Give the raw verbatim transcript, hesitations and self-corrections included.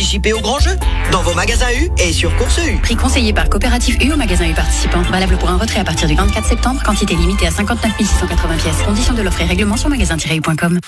participer au grand jeu. Dans vos magasins U et sur Course U. Prix conseillé par Coopérative U au magasin U participant. Valable pour un retrait à partir du vingt-quatre septembre. Quantité limitée à cinquante-neuf mille six cent quatre-vingts pièces. Conditions de l'offre et règlement sur magasin tiret u point com.